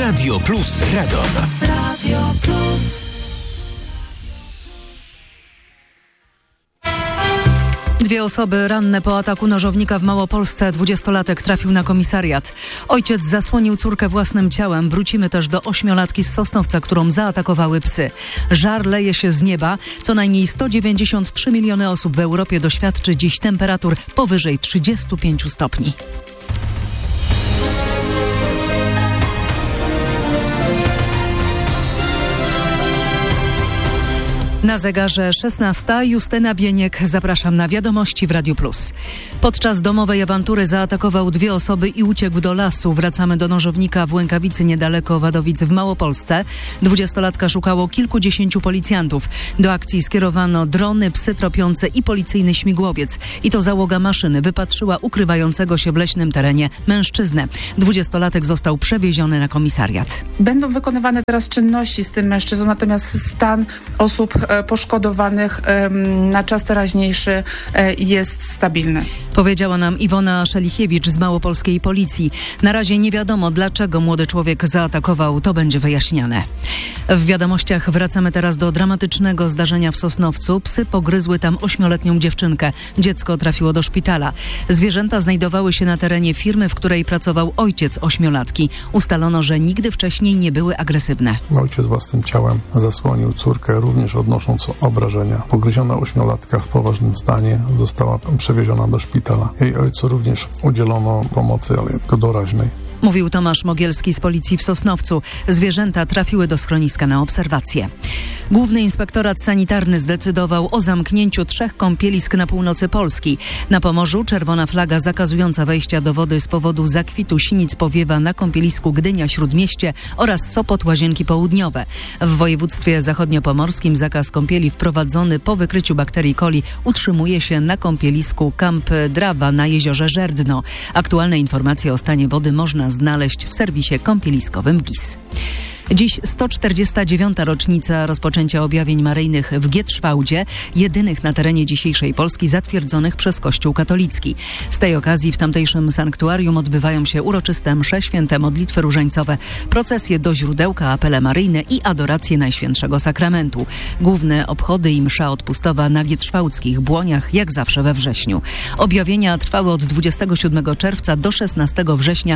Radio Plus Radom. Radio Plus. Dwie osoby ranne po ataku nożownika w Małopolsce. 20-latek trafił na komisariat. Ojciec zasłonił córkę własnym ciałem. Wrócimy też do 8-latki z Sosnowca, którą zaatakowały psy. Żar leje się z nieba. Co najmniej 193 miliony osób w Europie doświadczy dziś temperatur powyżej 35 stopni. Na zegarze 16. Justyna Bieniek. Zapraszam na wiadomości w Radiu Plus. Podczas domowej awantury zaatakował dwie osoby i uciekł do lasu. Wracamy do nożownika w Łękawicy niedaleko Wadowic w Małopolsce. 20-latka szukało kilkudziesięciu policjantów. Do akcji skierowano drony, psy tropiące i policyjny śmigłowiec. I to załoga maszyny wypatrzyła ukrywającego się w leśnym terenie mężczyznę. 20-latek został przewieziony na komisariat. Będą wykonywane teraz czynności z tym mężczyzną, natomiast stan osób poszkodowanych na czas teraźniejszy jest stabilny. Powiedziała nam Iwona Szelichiewicz z małopolskiej policji. Na razie nie wiadomo, dlaczego młody człowiek zaatakował. To będzie wyjaśniane. W wiadomościach wracamy teraz do dramatycznego zdarzenia w Sosnowcu. Psy pogryzły tam 8-letnią dziewczynkę. Dziecko trafiło do szpitala. Zwierzęta znajdowały się na terenie firmy, w której pracował ojciec 8-latki. Ustalono, że nigdy wcześniej nie były agresywne. Ojciec własnym ciałem zasłonił córkę, również odnosząc obrażenia. Pogryziona 8-latka w poważnym stanie została przewieziona do szpitala. Jej ojcu również udzielono pomocy, ale tylko doraźnej. Mówił Tomasz Mogielski z policji w Sosnowcu. Zwierzęta trafiły do schroniska na obserwację. Główny Inspektorat Sanitarny zdecydował o zamknięciu 3 kąpielisk na północy Polski. Na Pomorzu czerwona flaga zakazująca wejścia do wody z powodu zakwitu sinic powiewa na kąpielisku Gdynia-Śródmieście oraz Sopot-Łazienki Południowe. W województwie zachodniopomorskim zakaz kąpieli wprowadzony po wykryciu bakterii coli utrzymuje się na kąpielisku Camp Drawa na jeziorze Żerdno. Aktualne informacje o stanie wody można znaleźć w serwisie kąpieliskowym GIS. Dziś 149. rocznica rozpoczęcia objawień maryjnych w Gietrzwałdzie, jedynych na terenie dzisiejszej Polski zatwierdzonych przez Kościół katolicki. Z tej okazji w tamtejszym sanktuarium odbywają się uroczyste msze święte, modlitwy różańcowe, procesje do źródełka, apele maryjne i adoracje Najświętszego Sakramentu. Główne obchody i msza odpustowa na gietrzwałdzkich Błoniach, jak zawsze we wrześniu. Objawienia trwały od 27 czerwca do 16 września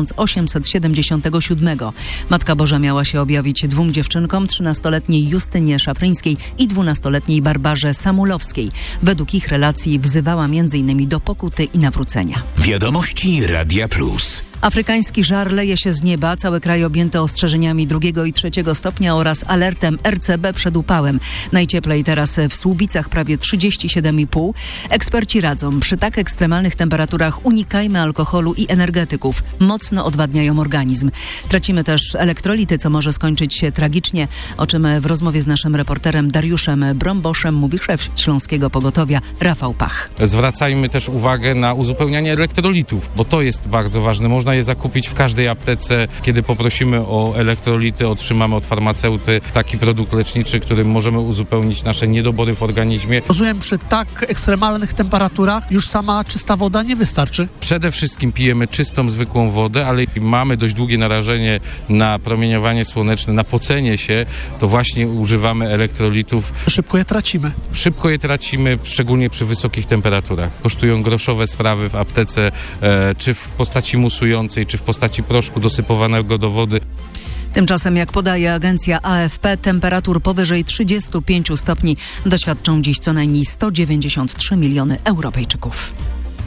1877. Matka Boża miała się objawić 2 dziewczynkom, 13-letniej Justynie Szafryńskiej i 12-letniej Barbarze Samulowskiej. Według ich relacji wzywała m.in. do pokuty i nawrócenia. Wiadomości Radia Plus. Afrykański żar leje się z nieba. Cały kraj objęty ostrzeżeniami 2. i 3 stopnia oraz alertem RCB przed upałem. Najcieplej teraz w Słubicach prawie 37,5. Eksperci radzą, przy tak ekstremalnych temperaturach unikajmy alkoholu i energetyków. Mocno odwadniają organizm. Tracimy też elektrolity, co może skończyć się tragicznie. O czym w rozmowie z naszym reporterem Dariuszem Brąboszem mówi szef Śląskiego Pogotowia Rafał Pach. Zwracajmy też uwagę na uzupełnianie elektrolitów, bo to jest bardzo ważne. Można je zakupić w każdej aptece. Kiedy poprosimy o elektrolity, otrzymamy od farmaceuty taki produkt leczniczy, którym możemy uzupełnić nasze niedobory w organizmie. Rozumiem, przy tak ekstremalnych temperaturach już sama czysta woda nie wystarczy? Przede wszystkim pijemy czystą, zwykłą wodę, ale jeśli mamy dość długie narażenie na promieniowanie słoneczne, na pocenie się, to właśnie używamy elektrolitów. Szybko je tracimy. Szybko je tracimy, szczególnie przy wysokich temperaturach. Kosztują groszowe sprawy w aptece, czy w postaci musującej, czy w postaci proszku dosypowanego do wody. Tymczasem, jak podaje agencja AFP, temperatur powyżej 35 stopni doświadczą dziś co najmniej 193 miliony Europejczyków.